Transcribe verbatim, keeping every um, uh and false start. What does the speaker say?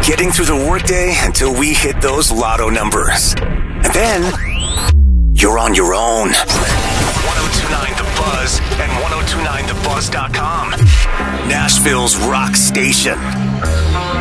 getting through the workday until we hit those lotto numbers. And then, you're on your own. one oh two point nine The Buzz and ten twenty-nine the buzz dot com. Nashville's rock station.